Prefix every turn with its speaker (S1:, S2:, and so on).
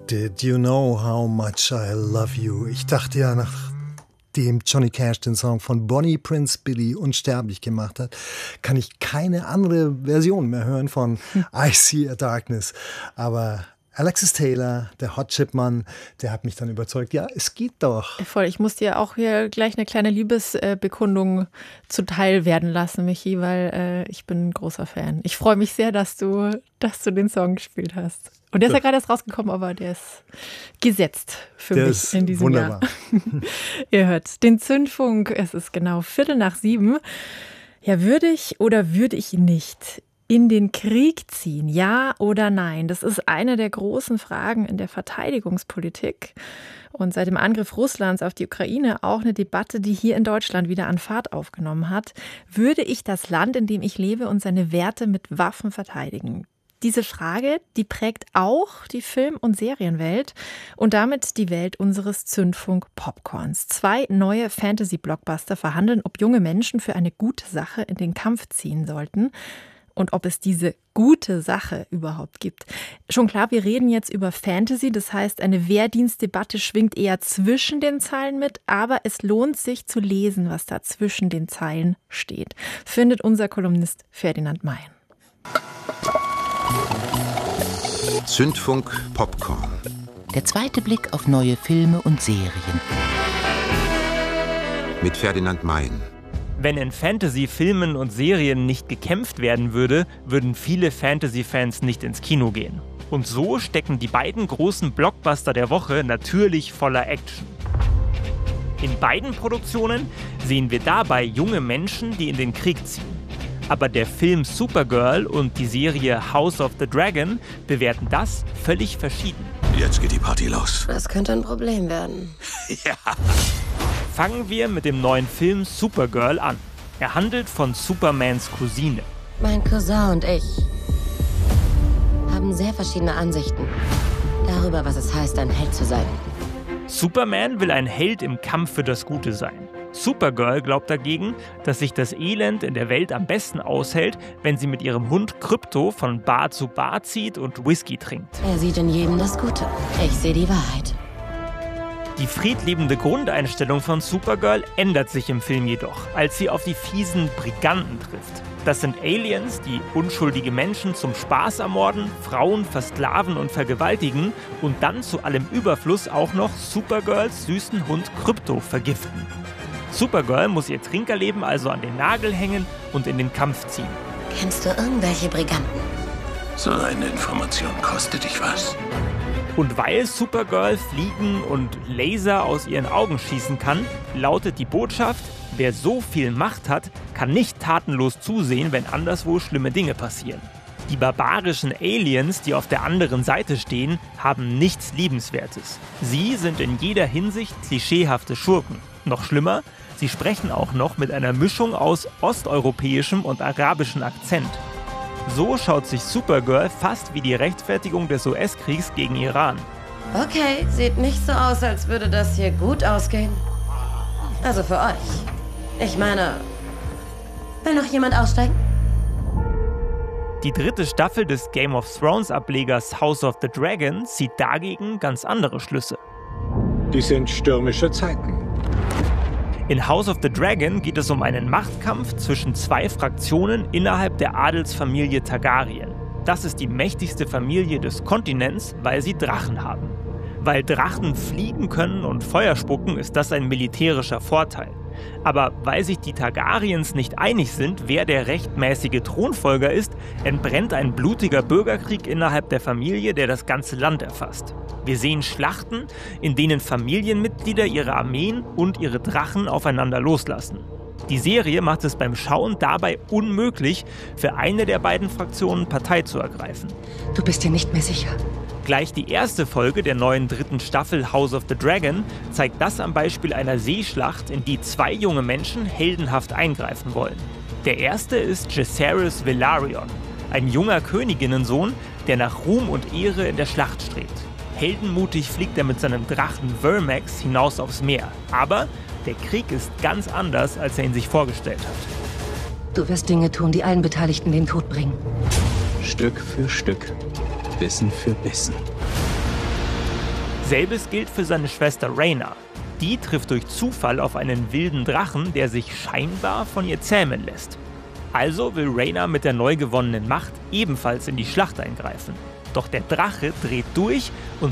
S1: Did you know how much I love you? Ich dachte ja, nachdem Johnny Cash den Song von Bonnie Prince Billy unsterblich gemacht hat, kann ich keine andere Version mehr hören von I See a Darkness. Aber Alexis Taylor, der Hot Chip Mann, der hat mich dann überzeugt, ja, es geht doch.
S2: Voll, ich muss dir auch hier gleich eine kleine Liebesbekundung zuteil werden lassen, Michi, weil ich bin ein großer Fan. Ich freue mich sehr, dass du den Song gespielt hast. Und der ist ja gerade erst rausgekommen, aber der ist gesetzt für mich in diesem Jahr. Ihr hört den Zündfunk, es ist genau 7:15. Ja, würde ich oder würde ich nicht in den Krieg ziehen? Ja oder nein? Das ist eine der großen Fragen in der Verteidigungspolitik. Und seit dem Angriff Russlands auf die Ukraine auch eine Debatte, die hier in Deutschland wieder an Fahrt aufgenommen hat. Würde ich das Land, in dem ich lebe und seine Werte mit Waffen verteidigen? Diese Frage, die prägt auch die Film- und Serienwelt und damit die Welt unseres Zündfunk-Popcorns. 2 neue Fantasy-Blockbuster verhandeln, ob junge Menschen für eine gute Sache in den Kampf ziehen sollten und ob es diese gute Sache überhaupt gibt. Schon klar, wir reden jetzt über Fantasy, das heißt, eine Wehrdienstdebatte schwingt eher zwischen den Zeilen mit, aber es lohnt sich zu lesen, was da zwischen den Zeilen steht, findet unser Kolumnist Ferdinand Mayen.
S3: Zündfunk Popcorn.
S4: Der zweite Blick auf neue Filme und Serien.
S3: Mit Ferdinand Mayen.
S5: Wenn in Fantasy-Filmen und Serien nicht gekämpft werden würde, würden viele Fantasy-Fans nicht ins Kino gehen. Und so stecken die beiden großen Blockbuster der Woche natürlich voller Action. In beiden Produktionen sehen wir dabei junge Menschen, die in den Krieg ziehen. Aber der Film Supergirl und die Serie House of the Dragon bewerten das völlig verschieden.
S3: Jetzt geht die Party los.
S6: Das könnte ein Problem werden.
S3: Ja.
S5: Fangen wir mit dem neuen Film Supergirl an. Er handelt von Supermans Cousine.
S6: Mein Cousin und ich haben sehr verschiedene Ansichten darüber, was es heißt, ein Held zu sein.
S5: Superman will ein Held im Kampf für das Gute sein. Supergirl glaubt dagegen, dass sich das Elend in der Welt am besten aushält, wenn sie mit ihrem Hund Krypto von Bar zu Bar zieht und Whisky trinkt.
S6: Er sieht in jedem das Gute. Ich sehe die Wahrheit.
S5: Die friedliebende Grundeinstellung von Supergirl ändert sich im Film jedoch, als sie auf die fiesen Briganten trifft. Das sind Aliens, die unschuldige Menschen zum Spaß ermorden, Frauen versklaven und vergewaltigen und dann zu allem Überfluss auch noch Supergirls süßen Hund Krypto vergiften. Supergirl muss ihr Trinkerleben also an den Nagel hängen und in den Kampf ziehen.
S6: Kennst du irgendwelche Briganten?
S3: So eine Information kostet dich was.
S5: Und weil Supergirl fliegen und Laser aus ihren Augen schießen kann, lautet die Botschaft: Wer so viel Macht hat, kann nicht tatenlos zusehen, wenn anderswo schlimme Dinge passieren. Die barbarischen Aliens, die auf der anderen Seite stehen, haben nichts Liebenswertes. Sie sind in jeder Hinsicht klischeehafte Schurken. Noch schlimmer, sie sprechen auch noch mit einer Mischung aus osteuropäischem und arabischem Akzent. So schaut sich Supergirl fast wie die Rechtfertigung des US-Kriegs gegen Iran.
S6: Okay, sieht nicht so aus, als würde das hier gut ausgehen. Also für euch. Ich meine, will noch jemand aussteigen?
S5: Die 3. Staffel des Game of Thrones Ablegers House of the Dragon zieht dagegen ganz andere Schlüsse.
S7: Dies sind stürmische Zeiten.
S5: In House of the Dragon geht es um einen Machtkampf zwischen 2 Fraktionen innerhalb der Adelsfamilie Targaryen. Das ist die mächtigste Familie des Kontinents, weil sie Drachen haben. Weil Drachen fliegen können und Feuer spucken, ist das ein militärischer Vorteil. Aber weil sich die Targaryens nicht einig sind, wer der rechtmäßige Thronfolger ist, entbrennt ein blutiger Bürgerkrieg innerhalb der Familie, der das ganze Land erfasst. Wir sehen Schlachten, in denen Familienmitglieder ihre Armeen und ihre Drachen aufeinander loslassen. Die Serie macht es beim Schauen dabei unmöglich, für eine der beiden Fraktionen Partei zu ergreifen.
S6: Du bist dir nicht mehr sicher.
S5: Gleich die erste Folge der neuen 3. Staffel House of the Dragon zeigt das am Beispiel einer Seeschlacht, in die 2 junge Menschen heldenhaft eingreifen wollen. Der erste ist Jacaerys Velaryon, ein junger Königinnensohn, der nach Ruhm und Ehre in der Schlacht strebt. Heldenmutig fliegt er mit seinem Drachen Vermax hinaus aufs Meer. Aber der Krieg ist ganz anders, als er ihn sich vorgestellt hat.
S6: Du wirst Dinge tun, die allen Beteiligten den Tod bringen.
S7: Stück für Stück. Bissen für Bissen.
S5: Selbes gilt für seine Schwester Rhaena. Die trifft durch Zufall auf einen wilden Drachen, der sich scheinbar von ihr zähmen lässt. Also will Rhaena mit der neu gewonnenen Macht ebenfalls in die Schlacht eingreifen. Doch der Drache dreht durch und